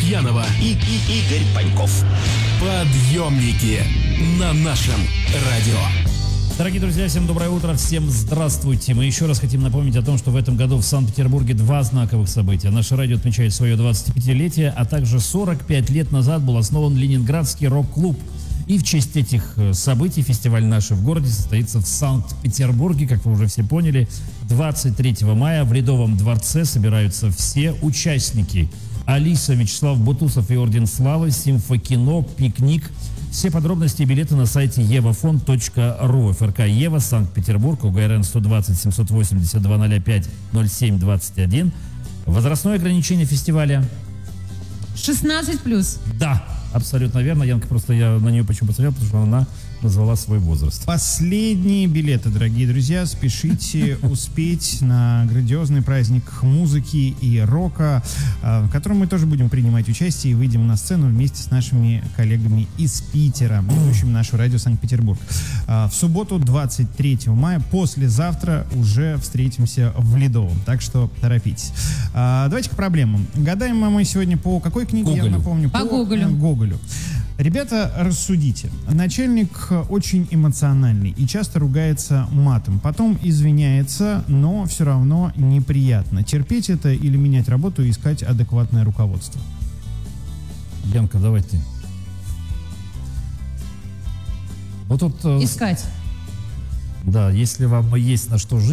Лукьянова и Игорь Паньков. Подъемники на нашем радио. Дорогие друзья, всем доброе утро, всем здравствуйте. Мы еще раз хотим напомнить о том, что в этом году в Санкт-Петербурге два знаковых события. Наше радио отмечает свое 25-летие, а также 45 лет назад был основан Ленинградский рок-клуб. И в честь этих событий фестиваль «Наши в городе» состоится в Санкт-Петербурге, как вы уже все поняли. 23 мая в Ледовом дворце собираются все участники. Алиса, Вячеслав Бутусов и Орден Славы, Симфокино, Пикник. Все подробности и билеты на сайте evafond.ru. ФРК «Ева», Санкт-Петербург, УГРН 120-780-205-07-21. Возрастное ограничение фестиваля? 16+. Да, абсолютно верно. Янка, просто я на нее почему посмотрел, потому что она назвала свой возраст. Последние билеты, дорогие друзья. Спешите успеть на грандиозный праздник музыки и рока, в котором мы тоже будем принимать участие и выйдем на сцену вместе с нашими коллегами из Питера, ведущими нашего радио Санкт-Петербург. В субботу, 23 мая, послезавтра уже встретимся в Ледовом, так что торопитесь. Давайте к проблемам. Гадаем мы сегодня по какой книге, Гоголю. я напомню? По Гоголю. Гоголю. Ребята, рассудите. Начальник очень эмоциональный и часто ругается матом. Потом извиняется, но все равно неприятно. Терпеть это или менять работу и искать адекватное руководство? Янка, давай ты. Вот тут, Искать. да, если вам есть на что жить,